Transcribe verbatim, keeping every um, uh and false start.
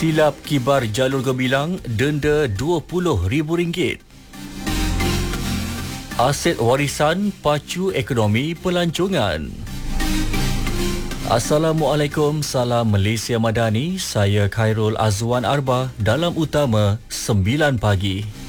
Silap kibar jalur Gemilang, denda dua puluh ribu ringgit. Aset warisan pacu ekonomi pelancongan. Assalamualaikum, salam Malaysia Madani. Saya Khairul Azwan Arba dalam utama sembilan pagi.